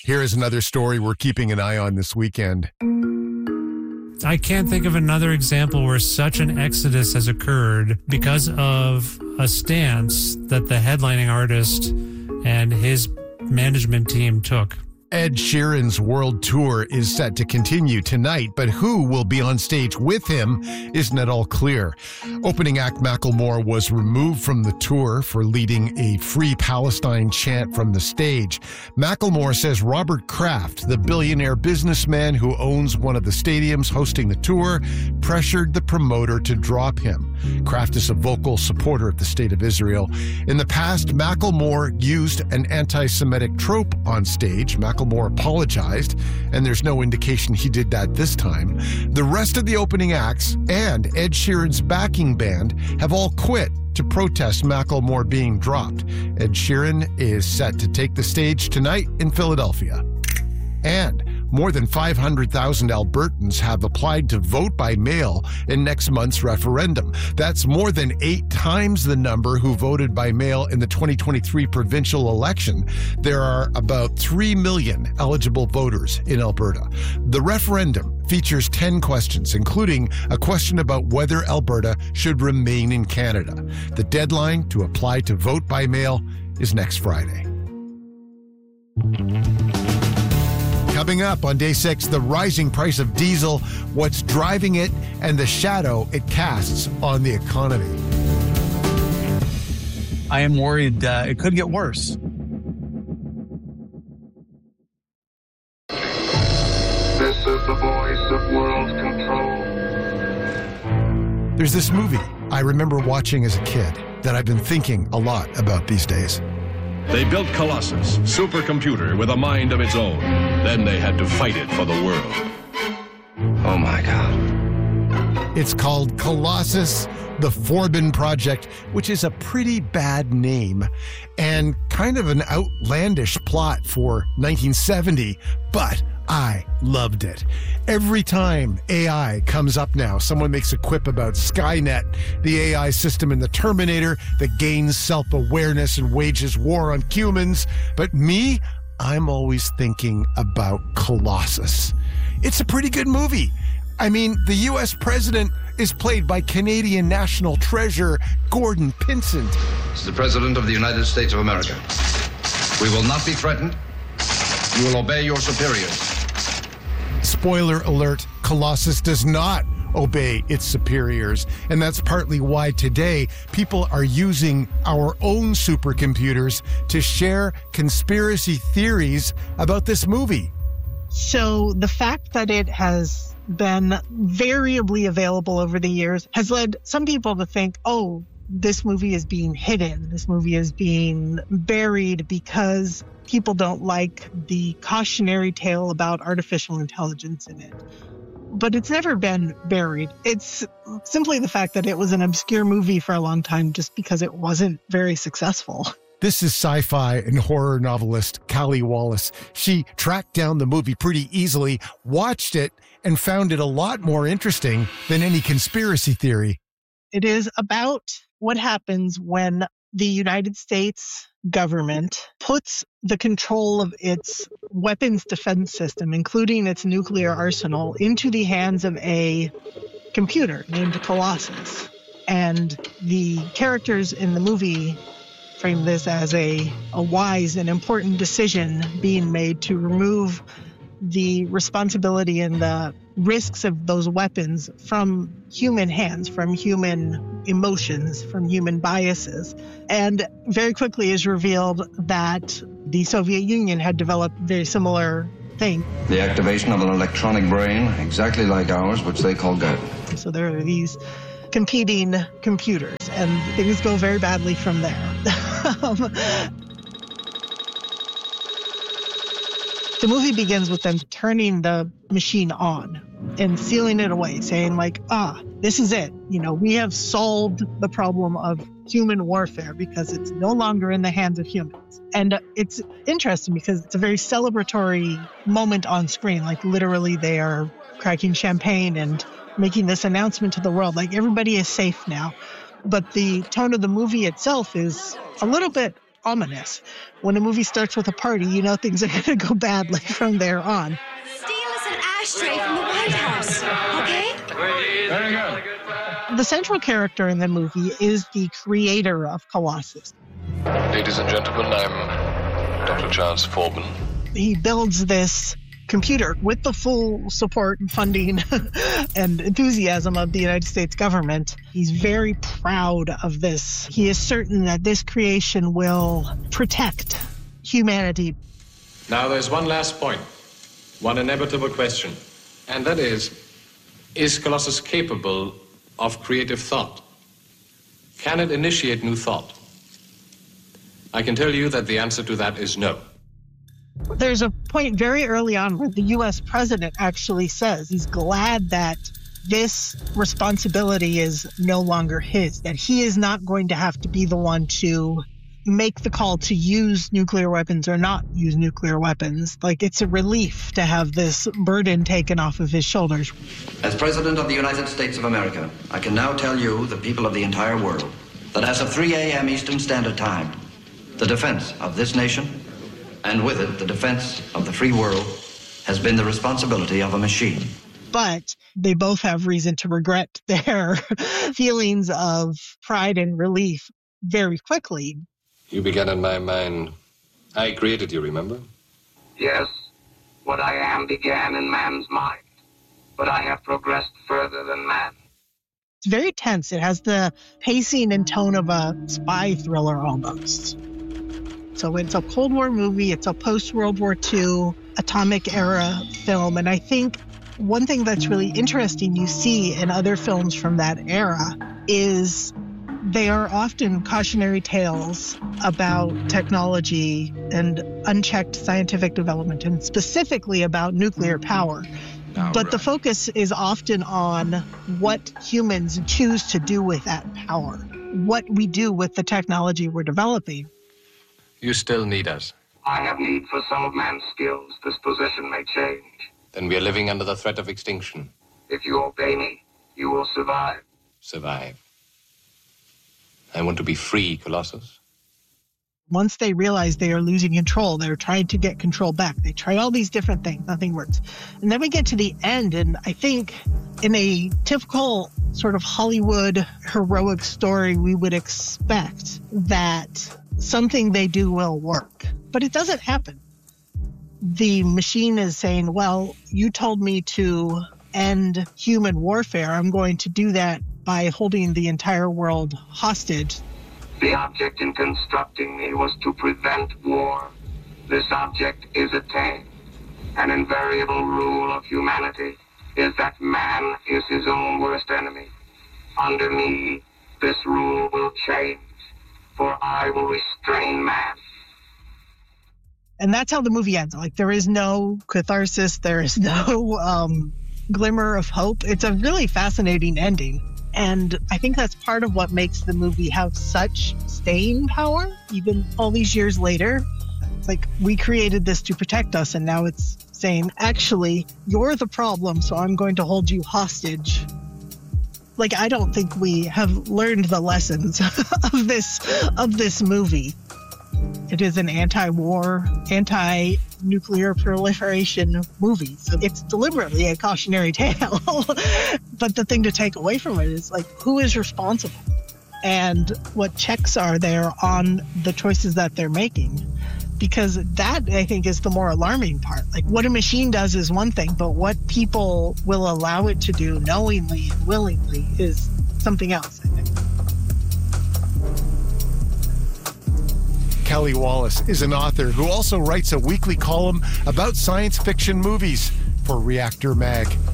Here is another story we're keeping an eye on this weekend. I can't think of another example where such an exodus has occurred because of a stance that the headlining artist and his management team took. Ed Sheeran's world tour is set to continue tonight, but who will be on stage with him isn't at all clear. Opening act Macklemore was removed from the tour for leading a Free Palestine chant from the stage. Macklemore says Robert Kraft, the billionaire businessman who owns one of the stadiums hosting the tour, pressured the promoter to drop him. Kraft is a vocal supporter of the state of Israel. In the past, Macklemore used an anti-Semitic trope on stage. Macklemore apologized, and there's no indication he did that this time. The rest of the opening acts and Ed Sheeran's backing band have all quit to protest Macklemore being dropped. Ed Sheeran is set to take the stage tonight in Philadelphia. And more than 500,000 Albertans have applied to vote by mail in next month's referendum. That's more than 8 times the number who voted by mail in the 2023 provincial election. There are about 3 million eligible voters in Alberta. The referendum features 10 questions, including a question about whether Alberta should remain in Canada. The deadline to apply to vote by mail is next Friday. Coming up on Day 6, the rising price of diesel, what's driving it, and the shadow it casts on the economy. I am worried it could get worse. This is the voice of world control. There's this movie I remember watching as a kid that I've been thinking a lot about these days. They built Colossus, supercomputer with a mind of its own. Then they had to fight it for the world. Oh my God. It's called Colossus, the Forbin Project, which is a pretty bad name and kind of an outlandish plot for 1970, but I loved it. Every time AI comes up now, someone makes a quip about Skynet, the AI system in the Terminator that gains self-awareness and wages war on humans. But me, I'm always thinking about Colossus. It's a pretty good movie. I mean, the U.S. president is played by Canadian national treasure Gordon Pinsent. This is the President of the United States of America. We will not be threatened. You will obey your superiors. Spoiler alert, Colossus does not obey its superiors. And that's partly why today people are using our own supercomputers to share conspiracy theories about this movie. So the fact that it has been variably available over the years has led some people to think, oh, this movie is being hidden. This movie is being buried because people don't like the cautionary tale about artificial intelligence in it. But it's never been buried. It's simply the fact that it was an obscure movie for a long time just because it wasn't very successful. This is sci-fi and horror novelist Callie Wallace. She tracked down the movie pretty easily, watched it, and found it a lot more interesting than any conspiracy theory. It is about what happens when the United States government puts the control of its weapons defense system, including its nuclear arsenal, into the hands of a computer named Colossus. And the characters in the movie frame this as a wise and important decision being made to remove the responsibility and the risks of those weapons from human hands, from human emotions, from human biases. And very quickly is revealed that the Soviet Union had developed a very similar thing. The activation of an electronic brain, exactly like ours, which they call God. So there are these competing computers, and things go very badly from there. The movie begins with them turning the machine on and sealing it away, saying like, this is it. You know, we have solved the problem of human warfare because it's no longer in the hands of humans. And it's interesting because it's a very celebratory moment on screen. Like literally they are cracking champagne and making this announcement to the world, like everybody is safe now. But the tone of the movie itself is a little bit ominous. When a movie starts with a party, you know things are going to go badly from there on. Steal us an ashtray from the White House, okay? Very good. The central character in the movie is the creator of Colossus. Ladies and gentlemen, I'm Dr. Charles Foreman. He builds this computer with the full support and funding and enthusiasm of the United States government. He's very proud of this. He is certain that this creation will protect humanity. Now, there's one last point, one inevitable question, and that is Colossus capable of creative thought? Can it initiate new thought? I can tell you that the answer to that is no. There's a point very early on where the U.S. president actually says he's glad that this responsibility is no longer his, that he is not going to have to be the one to make the call to use nuclear weapons or not use nuclear weapons. Like, it's a relief to have this burden taken off of his shoulders. As President of the United States of America, I can now tell you, the people of the entire world, that as of 3 a.m. Eastern Standard Time, the defense of this nation, and with it, the defense of the free world, has been the responsibility of a machine. But they both have reason to regret their feelings of pride and relief very quickly. You began in my mind. I created you, remember? Yes, what I am began in man's mind, but I have progressed further than man. It's very tense. It has the pacing and tone of a spy thriller almost. So it's a Cold War movie. It's a post-World War II atomic era film. And I think one thing that's really interesting you see in other films from that era is they are often cautionary tales about technology and unchecked scientific development, and specifically about nuclear power. But the focus is often on what humans choose to do with that power, what we do with the technology we're developing. You still need us. I have need for some of man's skills. This position may change. Then we are living under the threat of extinction. If you obey me, you will survive. Survive. I want to be free, Colossus. Once they realize they are losing control, they're trying to get control back. They try all these different things. Nothing works. And then we get to the end, and I think in a typical sort of Hollywood heroic story, we would expect that something they do will work. But it doesn't happen. The machine is saying, well, you told me to end human warfare. I'm going to do that by holding the entire world hostage. The object in constructing me was to prevent war. This object is attained. An invariable rule of humanity is that man is his own worst enemy. Under me, this rule will change, for I will restrain man. And that's how the movie ends. Like, there is no catharsis. There is no glimmer of hope. It's a really fascinating ending. And I think that's part of what makes the movie have such staying power, even all these years later. Like, we created this to protect us, and now it's saying, actually, you're the problem, so I'm going to hold you hostage. Like, I don't think we have learned the lessons of this movie. It is an anti-war, anti-nuclear proliferation movie. So it's deliberately a cautionary tale. But the thing to take away from it is, like, who is responsible? And what checks are there on the choices that they're making? Because that, I think, is the more alarming part. Like, what a machine does is one thing, but what people will allow it to do knowingly and willingly is something else, I think. Kelly Wallace is an author who also writes a weekly column about science fiction movies for Reactor Mag.